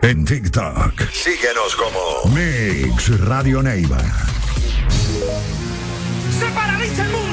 En TikTok. Síguenos como Mix Radio Neiva. ¡Se paraliza el mundo!